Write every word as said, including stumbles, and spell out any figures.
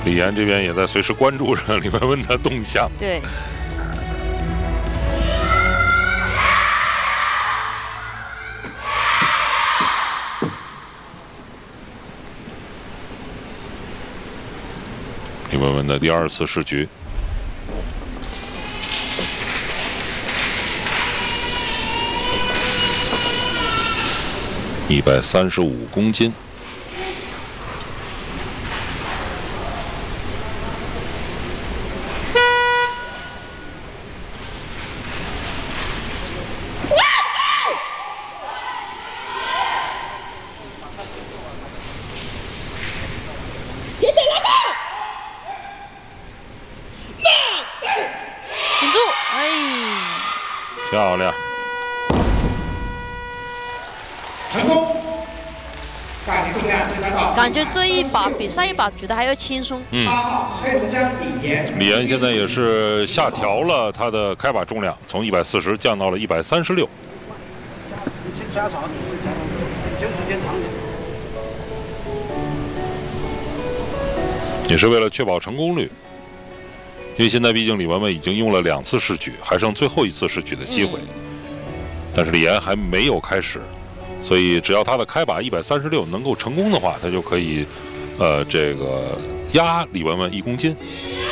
李岩这边也在随时关注着李文文的动向。 对。 李文文的第二次试局。 一百三十五公斤， 顶住！哎， 漂亮。 成功，感觉重量最高。 感觉这一把比上一把举的还要轻松。 嗯。 八号黑龙江李岩。 李岩现在也是下调了他的开把重量，从一百四十降到了一百三十六。 你先加长，你先加长，你就时间长点。 也是为了确保成功率，因为现在毕竟李文文已经用了两次试举，还剩最后一次试举的机会。嗯、但是李岩还没有开始。 所以，只要他的开把一百三十六能够成功的话，他就可以，呃，这个压李文文一公斤。